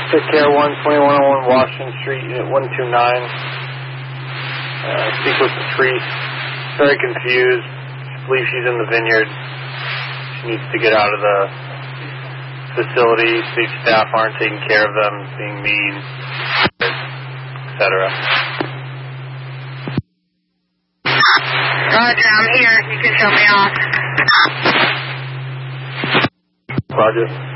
Take care, 2101 Washington Street, Unit 129. Speak with Patrice. Very confused. She believes she's in the vineyard. She needs to get out of the facility. State staff aren't taking care of them, being mean, etc. Roger, I'm here. You can show me off. Roger.